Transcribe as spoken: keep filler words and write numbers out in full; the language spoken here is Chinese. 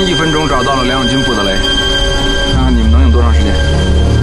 一分钟找到了梁永金布的雷，看看你们能用多长时间。